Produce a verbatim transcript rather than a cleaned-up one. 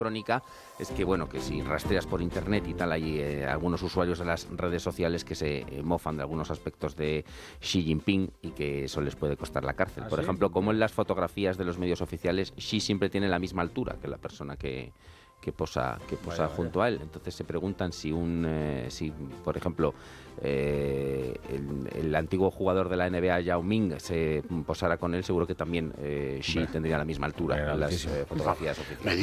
crónica es que, bueno, que si rastreas por internet y tal, hay eh, algunos usuarios de las redes sociales que se eh, mofan de algunos aspectos de Xi Jinping y que eso les puede costar la cárcel. ¿Ah, por sí? ejemplo, como en las fotografías de los medios oficiales, Xi siempre tiene la misma altura que la persona que, que posa, que posa Vaya, junto vaya. a él. Entonces se preguntan si un, eh, si por ejemplo, eh, el, el antiguo jugador de la N B A, Yao Ming, se posara con él, seguro que también eh, Xi Hombre. tendría la misma altura Hombre, en las altísimo. eh, fotografías oficiales.